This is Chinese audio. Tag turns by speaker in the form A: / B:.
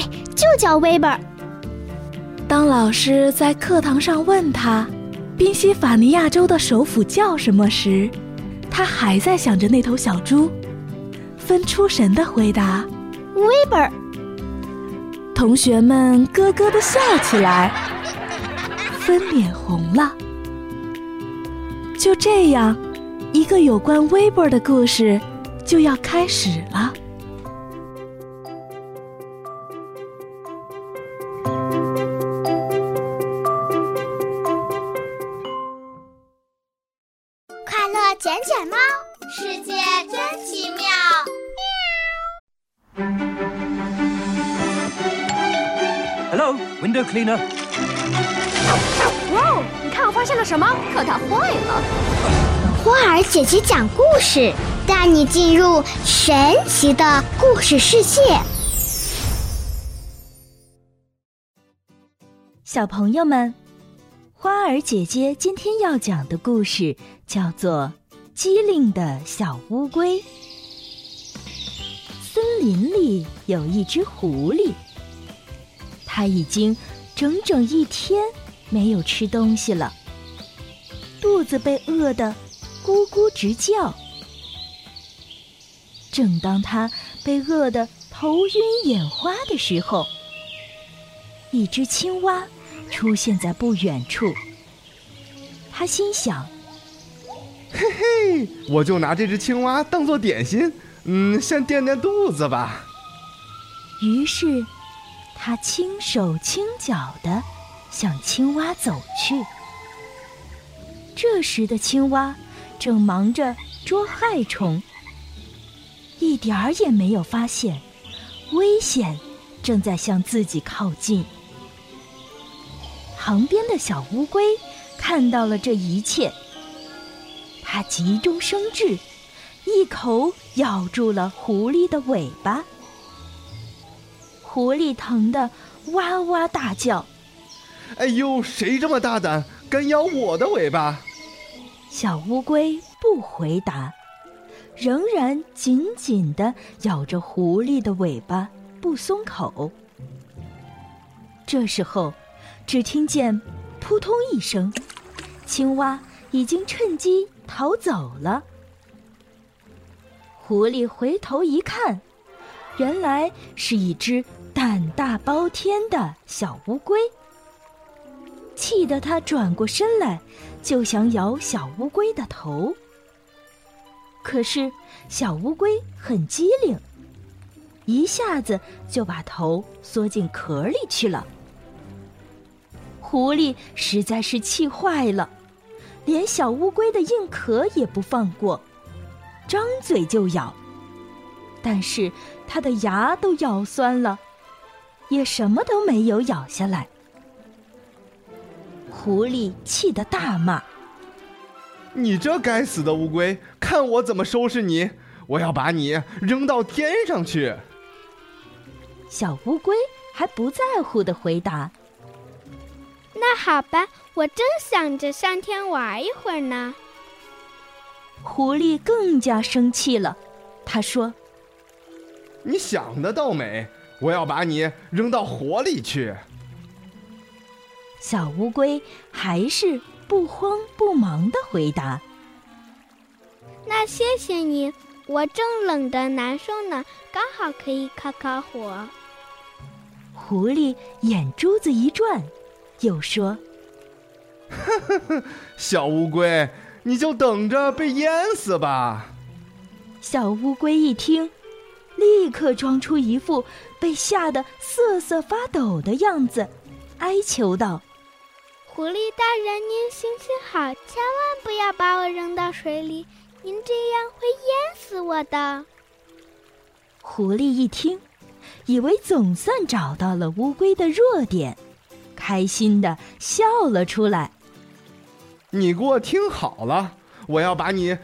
A: 就叫威本。
B: 当老师在课堂上问他宾夕法尼亚州的首府叫什么时，他还在想着那头小猪，分出神地回答
A: 威本。
B: 同学们咯咯地笑起来，分脸红了。就这样，一个有关威本的故事就要开始了。
A: 快乐捡捡猫，世界真奇妙。
C: Hello, window cleaner.
D: 哇哦，你看我发现了什么？可它坏了。
A: 花儿姐姐讲故事，带你进入神奇的故事世界。
E: 小朋友们，花儿姐姐今天要讲的故事叫做《机灵的小乌龟》。森林里有一只狐狸，它已经整整一天没有吃东西了，肚子被饿得咕咕直叫。正当它被饿得头晕眼花的时候，一只青蛙出现在不远处。他心想，
F: 嘿嘿，我就拿这只青蛙当做点心，先垫垫肚子吧。
E: 于是他轻手轻脚地向青蛙走去。这时的青蛙正忙着捉害虫，一点儿也没有发现危险正在向自己靠近。旁边的小乌龟看到了这一切，它急中生智，一口咬住了狐狸的尾巴。狐狸疼得哇哇大叫。
F: 哎呦，谁这么大胆，敢咬我的尾巴？
E: 小乌龟不回答，仍然紧紧地咬着狐狸的尾巴不松口。这时候只听见扑通一声，青蛙已经趁机逃走了。狐狸回头一看，原来是一只胆大包天的小乌龟。气得他转过身来，就想咬小乌龟的头。可是小乌龟很机灵，一下子就把头缩进壳里去了。狐狸实在是气坏了，连小乌龟的硬壳也不放过，张嘴就咬。但是它的牙都咬酸了，也什么都没有咬下来。狐狸气得大骂：
F: 你这该死的乌龟，看我怎么收拾你！我要把你扔到天上去！
E: 小乌龟还不在乎地回答：
G: 那好吧，我正想着上天玩一会儿呢。
E: 狐狸更加生气了，他说：
F: 你想得倒美，我要把你扔到火里去！
E: 小乌龟还是不慌不忙地回答：
G: 那谢谢你，我正冷得难受呢，刚好可以烤烤火。
E: 狐狸眼珠子一转，又说：
F: 呵呵，小乌龟，你就等着被淹死吧！
E: 小乌龟一听，立刻装出一副被吓得瑟瑟发抖的样子，哀求道：
G: 狐狸大人，您行行好，千万不要把我扔到水里，您这样会淹死我的。
E: 狐狸一听，以为总算找到了乌龟的弱点，开心地笑了出来。
F: 你给我听好了，我要把你